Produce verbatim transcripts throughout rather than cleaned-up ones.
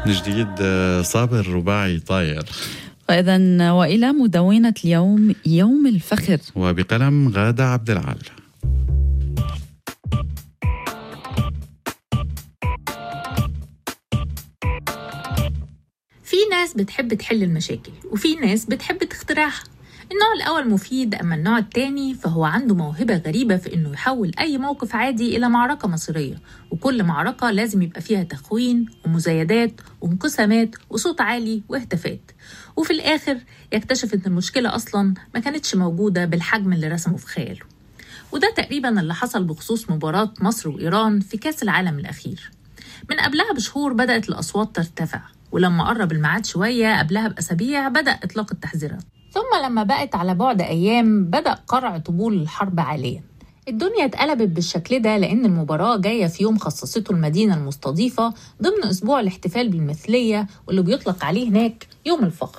من جديد آه، صابر رباعي طاير. وإذا وإلى مدونة اليوم يوم الفخر وبقلم غادة عبد العال. في ناس بتحب تحل المشاكل وفي ناس بتحب تخترعها. النوع الأول مفيد، أما النوع التاني فهو عنده موهبة غريبة في إنه يحول أي موقف عادي إلى معركة مصيرية، وكل معركة لازم يبقى فيها تخوين ومزايدات وانقسامات وصوت عالي واهتافات، وفي الآخر يكتشف إن المشكلة أصلاً ما كانتش موجودة بالحجم اللي رسمه في خياله. وده تقريباً اللي حصل بخصوص مباراة مصر وإيران في كأس العالم الأخير. من قبلها بشهور بدأت الأصوات ترتفع، ولما قرب الميعاد شوية قبلها بأسابيع بدأ إطلاق التحذيرات، ثم لما بقت على بعد أيام بدأ قرع طبول الحرب عاليا. الدنيا اتقلبت بالشكل ده لأن المباراة جاية في يوم خصصته المدينة المستضيفة ضمن أسبوع الاحتفال بالمثلية واللي بيطلق عليه هناك يوم الفخر.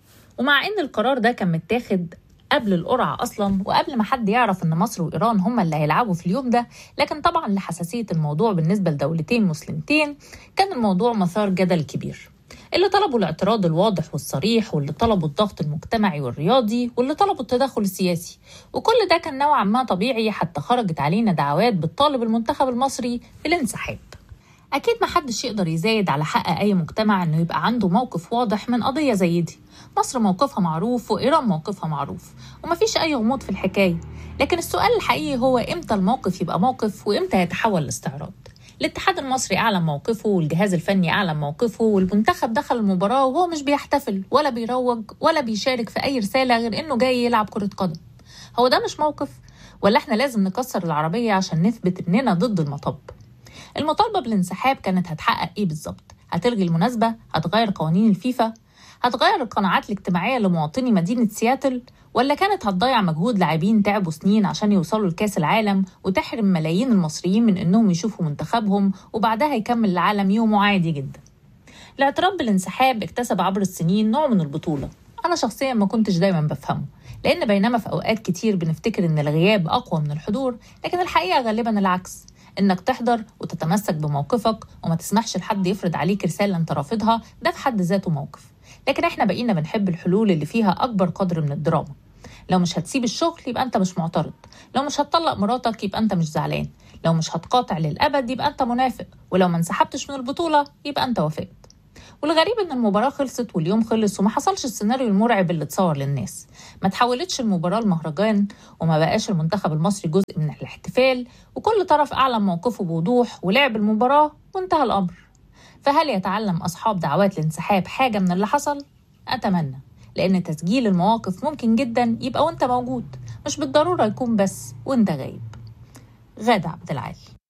ومع إن القرار ده كان متاخد قبل القرعة أصلاً وقبل ما حد يعرف إن مصر وإيران هما اللي هيلعبوا في اليوم ده، لكن طبعاً لحساسية الموضوع بالنسبة لدولتين مسلمتين كان الموضوع مثار جدل كبير. اللي طلبوا الاعتراض الواضح والصريح، واللي طلبوا الضغط المجتمعي والرياضي، واللي طلبوا التدخل السياسي، وكل ده كان نوعاً ما طبيعي حتى خرجت علينا دعوات بتطالب المنتخب المصري بالانسحاب. أكيد ما حدش يقدر يزايد على حق أي مجتمع إنه يبقى عنده موقف واضح من قضية زي دي. مصر موقفها معروف وإيران موقفها معروف ومفيش أي غموض في الحكاية، لكن السؤال الحقيقي هو إمتى الموقف يبقى موقف وإمتى يتحول لاستعراض. الاتحاد المصري أعلن موقفه والجهاز الفني أعلن موقفه، والمنتخب دخل المباراة وهو مش بيحتفل ولا بيروج ولا بيشارك في أي رسالة غير إنه جاي يلعب كرة قدم. هو ده مش موقف؟ ولا إحنا لازم نكسر العربية عشان نثبت إننا ضد المطب؟ المطالبة بالانسحاب كانت هتحقق إيه بالظبط؟ هتلغي المناسبة؟ هتغير قوانين الفيفا؟ هتغير القناعات الاجتماعية لمواطني مدينة سياتل؟ ولا كانت هتضيع مجهود لاعبين تعبوا سنين عشان يوصلوا لكاس العالم وتحرم ملايين المصريين من إنهم يشوفوا منتخبهم وبعدها يكمل العالم يومه عادي جدا؟ الاعتراف بالانسحاب اكتسب عبر السنين نوع من البطولة أنا شخصيا ما كنتش دايما بفهمه، لأن بينما في أوقات كتير بنفتكر إن الغياب أقوى من الحضور، لكن الحقيقة غالبا العكس. إنك تحضر وتتمسك بموقفك وما تسمحش لحد يفرض عليك رسالة أنت رافضها، ده في حد ذاته موقف. لكن إحنا بقينا بنحب الحلول اللي فيها أكبر قدر من الدراما. لو مش هتسيب الشغل يبقى أنت مش معترض، لو مش هتطلق مراتك يبقى أنت مش زعلان، لو مش هتقاطع للأبد يبقى أنت منافق، ولو ما انسحبتش من البطولة يبقى أنت وافقت. والغريب ان المباراة خلصت واليوم خلص وما حصلش السيناريو المرعب اللي اتصور للناس. ما تحولتش المباراة المهرجان وما بقاش المنتخب المصري جزء من الاحتفال، وكل طرف اعلن موقفه بوضوح ولعب المباراة وانتهى الامر. فهل يتعلم اصحاب دعوات الانسحاب حاجة من اللي حصل؟ اتمنى، لان تسجيل المواقف ممكن جدا يبقى وانت موجود، مش بالضرورة يكون بس وانت غايب. غادة عبد العال.